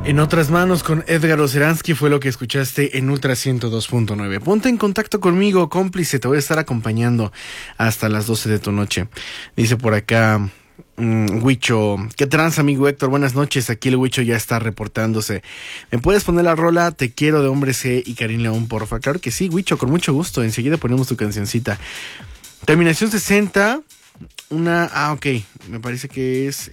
En otras manos con Edgar Oceransky fue lo que escuchaste en Ultra 102.9. Ponte en contacto conmigo, cómplice, te voy a estar acompañando hasta las 12 de tu noche. Dice por acá Huicho, ¿qué tranza, amigo Héctor? Buenas noches, aquí el Huicho ya está reportándose. ¿Me puedes poner la rola Te quiero de Hombre C y Karim León, porfa? Claro que sí, Huicho, con mucho gusto, enseguida ponemos tu cancioncita. Terminación 60, ok, me parece que es...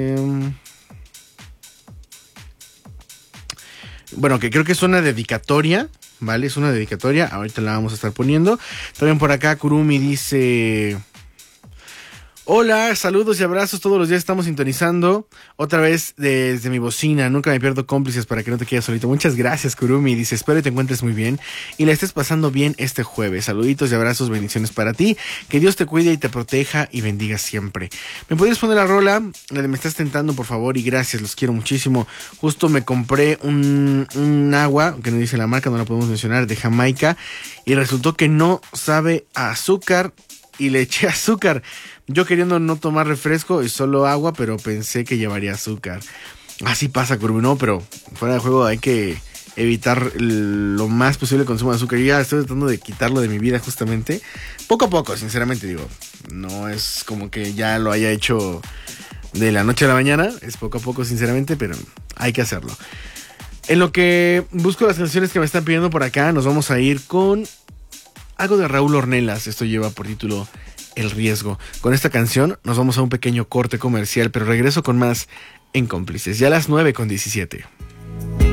Bueno, que creo que es una dedicatoria, ¿vale? Es una dedicatoria, ahorita la vamos a estar poniendo. También por acá Kurumi dice... Hola, saludos y abrazos, todos los días estamos sintonizando otra vez desde mi bocina, nunca me pierdo, cómplices, para que no te quedes solito. Muchas gracias, Kurumi, dice, espero que te encuentres muy bien y la estés pasando bien este jueves. Saluditos y abrazos, bendiciones para ti, que Dios te cuide y te proteja y bendiga siempre. ¿Me podrías poner la rola? La de Me estás tentando, por favor, y gracias, los quiero muchísimo. Justo me compré un agua, que no dice la marca, no la podemos mencionar, de Jamaica, y resultó que no sabe a azúcar y le eché azúcar. Yo queriendo no tomar refresco y solo agua, pero pensé que llevaría azúcar. Así pasa, Curvo, no, pero fuera de juego hay que evitar lo más posible el consumo de azúcar. Yo ya estoy tratando de quitarlo de mi vida justamente. Poco a poco, sinceramente digo. No es como que ya lo haya hecho de la noche a la mañana. Es poco a poco, sinceramente, pero hay que hacerlo. En lo que busco las canciones que me están pidiendo por acá, nos vamos a ir con algo de Raúl Ornelas. Esto lleva por título El Riesgo. Con esta canción nos vamos a un pequeño corte comercial, pero regreso con más en Cómplices, ya a las 9:17.